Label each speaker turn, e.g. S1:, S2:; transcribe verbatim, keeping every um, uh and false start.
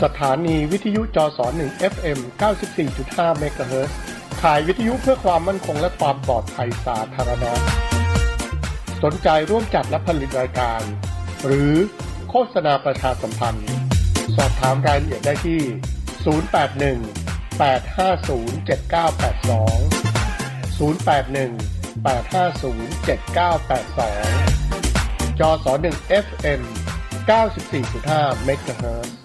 S1: สถานีวิทยุจสหนึ่ง เอฟ เอ็ม เก้าสิบสี่จุดห้า เมกะเฮิรตซ์ข่ายวิทยุเพื่อความมั่นคงและความปลอดภัยสาธารณะสนใจร่วมจัดและผลิตรายการหรือโฆษณาประชาสัมพันธ์สอบถามรายละเอียดได้ที่ศูนย์ แปด หนึ่ง แปด ห้า ศูนย์ เจ็ด เก้า แปด สอง ศูนย์ แปด หนึ่ง แปด ห้า ศูนย์ เจ็ด เก้า แปด สองจสหนึ่ง เอฟ เอ็ม เก้าสิบสี่จุดห้า เมกะเฮิรตซ์